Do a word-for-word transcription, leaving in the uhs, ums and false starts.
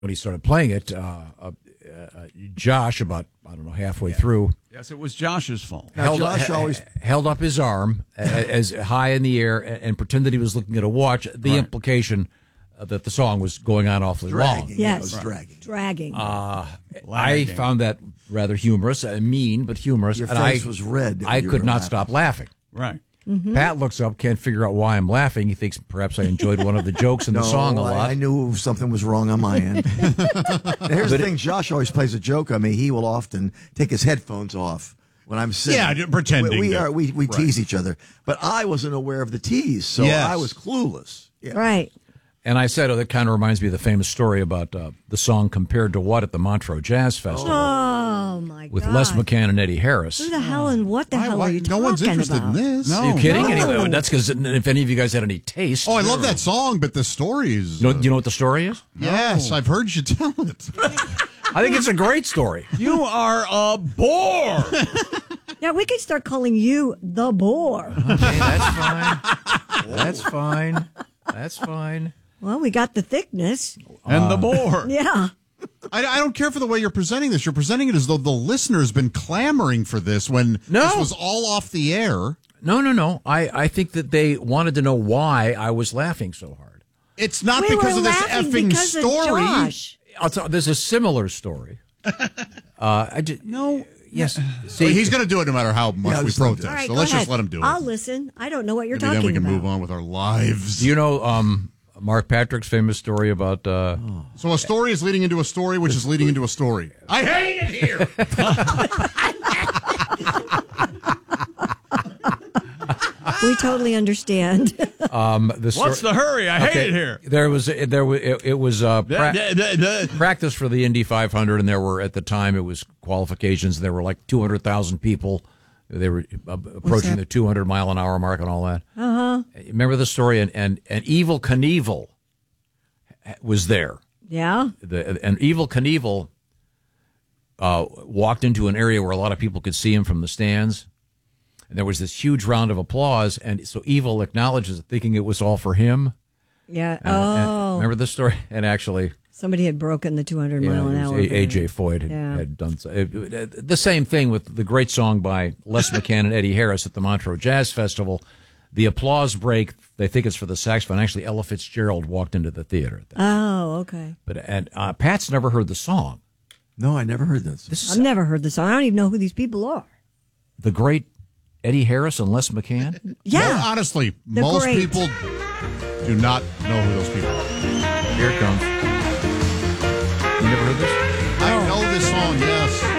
when he started playing it, uh, uh, uh, Josh, about, I don't know, halfway yeah. through. Yes, it was Josh's fault. Held, Josh uh, always held up his arm as high in the air and, and pretended he was looking at a watch. The right. implication uh, that the song was going on awfully dragging. long. Yes, yeah, it was right. dragging. Dragging. Uh, I found that rather humorous, uh, mean, but humorous. Your and face I, was red. I could not laughing. stop laughing. Right. Mm-hmm. Pat looks up, can't figure out why I'm laughing. He thinks perhaps I enjoyed one of the jokes in no, the song a lot. I, I knew something was wrong on my end. Here's the thing: Josh always plays a joke on me. He will often take his headphones off when I'm sitting. Yeah, pretending. We, we that, are we, we right. tease each other, but I wasn't aware of the tease, so yes. I was clueless. Yeah. Right. And I said, oh, that kind of reminds me of the famous story about uh, the song compared to what at the Montreux Jazz Festival. Oh, my God. With Les McCann and Eddie Harris. Who the hell and what the Why, hell why, are you no talking one's interested about? in this. No. Are you kidding? No. Anyway, that's because if any of you guys had any taste. Oh, I love that song, but the story is... You know, do you know what the story is? Yes, I've heard you tell it. I think it's a great story. You are a bore. Yeah, we could start calling you the bore. Okay, that's fine. That's fine. That's fine. Well, we got the thickness. And uh, the bore. Yeah. I, I don't care for the way you're presenting this. You're presenting it as though the listener's been clamoring for this when no. this was all off the air. No, no, no. I, I think that they wanted to know why I was laughing so hard. It's not we because were of this laughing effing because of story. Josh. I'll tell, there's a similar story. uh, I just, No. Yes. See, well, he's going to do it no matter how much Yeah, we protest. All right, so go let's ahead. just let him do it. I'll listen. I don't know what you're Maybe talking then we can about. move on with our lives. Do you know um, Mark Patrick's famous story about... Uh, oh. So a story is leading into a story, which is leading into a story. I hate it here! We totally understand. um, the story, What's the hurry? I okay, hate it here. There was there was it, it was uh, pra- Da, da, da, da. practice for the Indy five hundred, and there were at the time it was qualifications. There were like two hundred thousand people. They were uh, approaching the two hundred mile an hour mark and all that. Uh huh. Remember the story? And and and Evel Knievel was there. Yeah. The and Evel Knievel uh, walked into an area where a lot of people could see him from the stands. And there was this huge round of applause, and so Evel acknowledges it, thinking it was all for him. Yeah. And, oh. and remember this story? And actually, somebody had broken the two hundred yeah, mile an hour. A J Foyt had, yeah. had done so. It, it, the same thing with the great song by Les McCann and Eddie Harris at the Montreux Jazz Festival. The applause break, they think it's for the saxophone. Actually, Ella Fitzgerald walked into the theater at that. Oh, okay. But and uh, Pat's never heard the song. No, I never heard this. This is I've never heard the song. I don't even know who these people are. the great Eddie Harris and Les McCann. Yeah. No, honestly, The most great. people do not know who those people are. Here it comes. You never heard this? I know this song, yes.